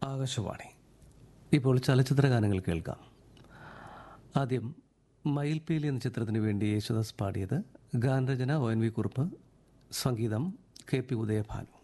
ആകാശവാണി. ഇപ്പോൾ ചലച്ചിത്ര ഗാനങ്ങൾ കേൾക്കാം. ആദ്യം മയിൽപീലി എന്ന ചിത്രത്തിനു വേണ്ടി യേശുദാസ് പാടിയത്. ഗാനരചന ONV കുറുപ്പ്, സംഗീതം KP ഉദയഭാനു.